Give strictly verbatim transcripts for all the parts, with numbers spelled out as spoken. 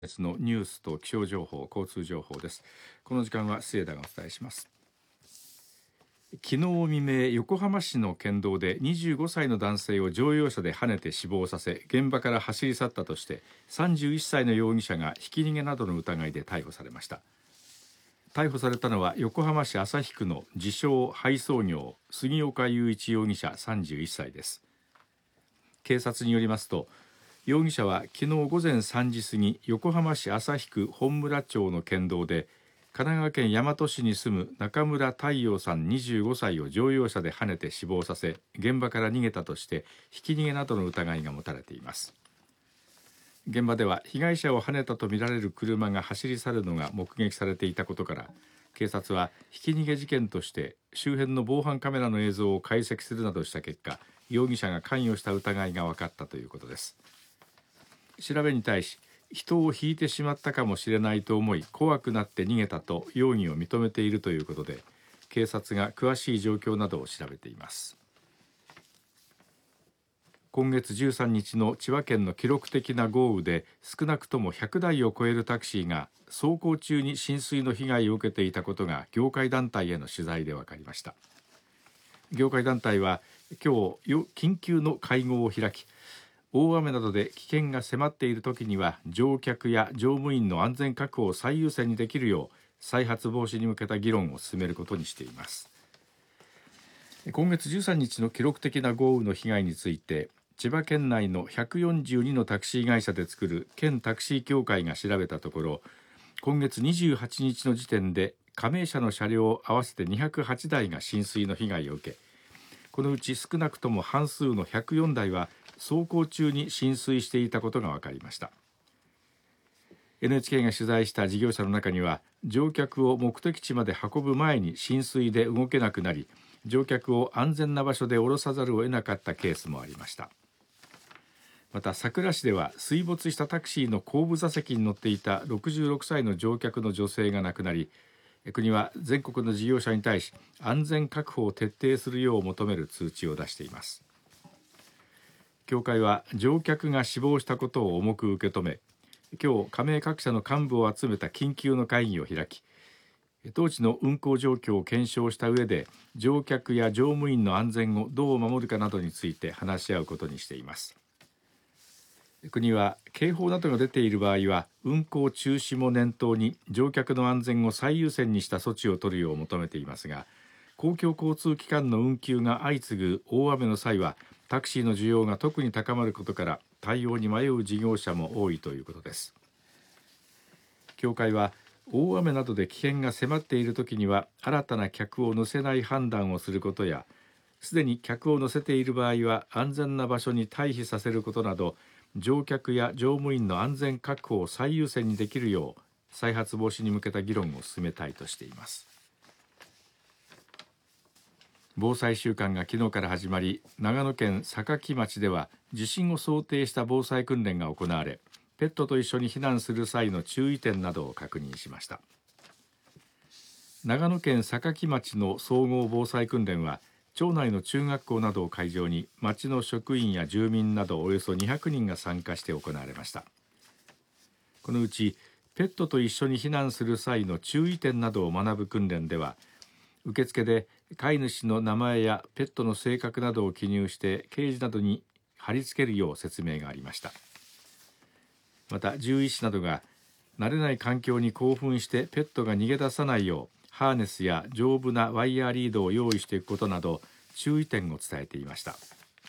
のニュースと気象情報、交通情報です。この時間は末田がお伝えします。昨日未明、横浜市の県道でにじゅうごさいの男性を乗用車で跳ねて死亡させ、現場から走り去ったとしてさんじゅういっさいの容疑者がひき逃げなどの疑いで逮捕されました。逮捕されたのは横浜市旭区の自称配送業、杉岡雄一容疑者さんじゅういっさいです。警察によりますと、容疑者は昨日午前さんじ過ぎ、横浜市旭区本村町の県道で神奈川県大和市に住む中村太陽さんにじゅうごさいを乗用車で跳ねて死亡させ、現場から逃げたとしてひき逃げなどの疑いが持たれています。現場では被害者を跳ねたとみられる車が走り去るのが目撃されていたことから、警察はひき逃げ事件として周辺の防犯カメラの映像を解析するなどした結果、容疑者が関与した疑いが分かったということです。調べに対し、人をひいてしまったかもしれないと思い怖くなって逃げたと容疑を認めているということで、警察が詳しい状況などを調べています。今月じゅうさんにちの千葉県の記録的な豪雨で少なくともひゃくだいを超えるタクシーが走行中に浸水の被害を受けていたことが業界団体への取材で分かりました。業界団体は今日緊急の会合を開き、大雨などで危険が迫っているときには乗客や乗務員の安全確保を最優先にできるよう再発防止に向けた議論を進めることにしています。今月じゅうさんにちの記録的な豪雨の被害について、千葉県内のひゃくよんじゅうにのタクシー会社で作る県タクシー協会が調べたところ、今月にじゅうはちにちの時点で加盟社の車両合わせてにひゃくはちだいが浸水の被害を受け、このうち少なくとも半数のひゃくよんだいは走行中に浸水していたことが分かりました。 エヌエイチケー が取材した事業者の中には、乗客を目的地まで運ぶ前に浸水で動けなくなり、乗客を安全な場所で降ろさざるを得なかったケースもありました。また佐倉市では水没したタクシーの後部座席に乗っていたろくじゅうろくさいの乗客の女性が亡くなり、国は全国の事業者に対し安全確保を徹底するよう求める通知を出しています。協会は乗客が死亡したことを重く受け止め、今日加盟各社の幹部を集めた緊急の会議を開き、当地の運行状況を検証した上で乗客や乗務員の安全をどう守るかなどについて話し合うことにしています。国は警報などが出ている場合は運行中止も念頭に乗客の安全を最優先にした措置を取るよう求めていますが、公共交通機関の運休が相次ぐ大雨の際はタクシーの需要が特に高まることから対応に迷う事業者も多いということです。協会は大雨などで危険が迫っているときには新たな客を乗せない判断をすることや、すでに客を乗せている場合は安全な場所に退避させることなど、乗客や乗務員の安全確保を最優先にできるよう再発防止に向けた議論を進めたいとしています。防災週間が昨日から始まり、長野県坂城町では地震を想定した防災訓練が行われ、ペットと一緒に避難する際の注意点などを確認しました。長野県坂城町の総合防災訓練は、町内の中学校などを会場に町の職員や住民などおよそにひゃくにんが参加して行われました。このうちペットと一緒に避難する際の注意点などを学ぶ訓練では、受付で飼い主の名前やペットの性格などを記入してケージなどに貼り付けるよう説明がありました。また獣医師などが慣れない環境に興奮してペットが逃げ出さないようハーネスや丈夫なワイヤーリードを用意していくことなど注意点を伝えていました。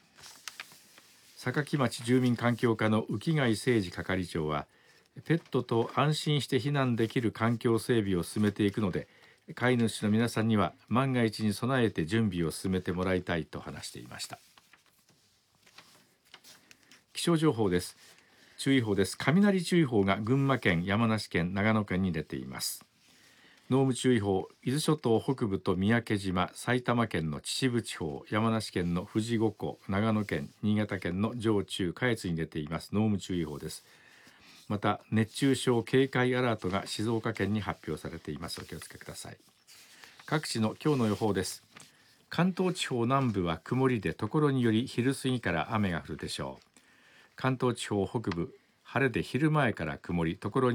坂城町住民環境課の浮貝誠二係長は、ペットと安心して避難できる環境整備を進めていくので、飼い主の皆さんには万が一に備えて準備を進めてもらいたいと話していました。気象情報です。注意報です。雷注意報が群馬県、山梨県、長野県に出ています。濃霧注意報、伊豆諸島北部と三宅島、埼玉県の秩父地方、山梨県の富士五湖、長野県、新潟県の上中下越に出ています濃霧注意報です。また熱中症警戒アラートが静岡県に発表されています。お気をつけください。各地の今日の予報です。関東地方南部は曇りで、ところにより昼過ぎから雨が降るでしょう。関東地方北部、 晴れで昼前から曇り、ところ